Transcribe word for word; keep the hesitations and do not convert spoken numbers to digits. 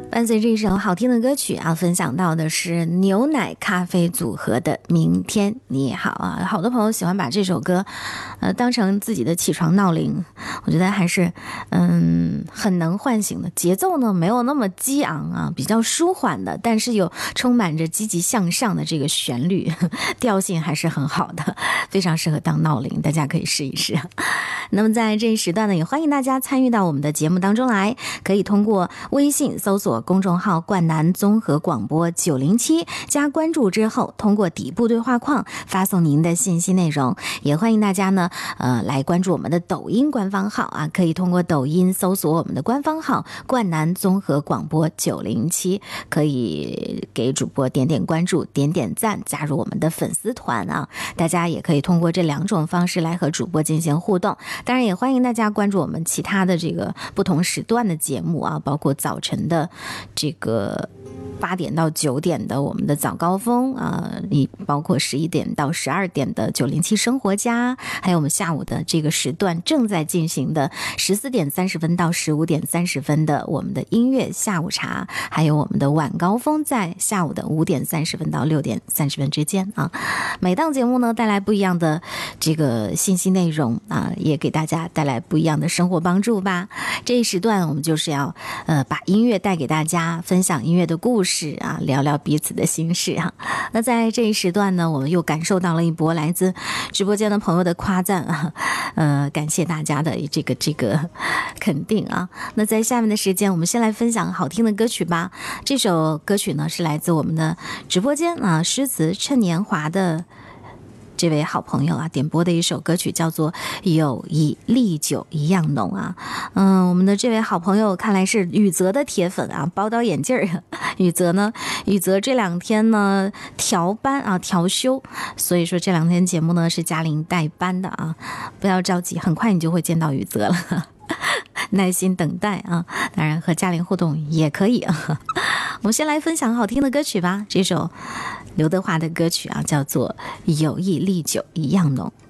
伴随这一首好听的歌曲啊，分享到的是牛奶咖啡组合的《明天你好》啊。好多朋友喜欢把这首歌呃当成自己的起床闹铃，我觉得还是嗯很能唤醒的。节奏呢没有那么激昂啊，比较舒缓的，但是有充满着积极向上的这个旋律，调性还是很好的，非常适合当闹铃，大家可以试一试。那么在这一时段呢，也欢迎大家参与到我们的节目当中来，可以通过微信搜索公众号冠南综合广播九零七，加关注之后，通过底部对话框发送您的信息内容。也欢迎大家呢呃来关注我们的抖音官方号啊，可以通过抖音搜索我们的官方号冠南综合广播九零七，可以给主播点点关注，点点赞，加入我们的粉丝团啊。大家也可以通过这两种方式来和主播进行互动。当然也欢迎大家关注我们其他的这个不同时段的节目啊，包括早晨的这个八点到九点的我们的早高峰啊，你包括十一点到十二点的九零七生活家，还有我们下午的这个时段正在进行的十四点三十分到十五点三十分的我们的音乐下午茶，还有我们的晚高峰在下午的五点三十分到六点三十分之间啊。每档节目呢带来不一样的这个信息内容啊，也给大家带来不一样的生活帮助吧。这一时段我们就是要呃把音乐带给大家，分享音乐的故事啊，聊聊彼此的心事啊。那在这一时段呢，我们又感受到了一波来自直播间的朋友的夸赞啊，呃，感谢大家的这个这个肯定啊。那在下面的时间，我们先来分享好听的歌曲吧。这首歌曲呢是来自我们的直播间啊，诗词趁年华的这位好朋友啊点播的一首歌曲，叫做友谊历久一样浓啊。嗯，我们的这位好朋友看来是宇泽的铁粉啊，包刀眼镜儿。宇泽呢，宇泽这两天呢调班啊调休，所以说这两天节目呢是嘉玲代班的啊，不要着急，很快你就会见到宇泽了。耐心等待啊，当然和嘉玲互动也可以啊。我们先来分享好听的歌曲吧，这首刘德华的歌曲啊，叫做《友谊历久一样浓》。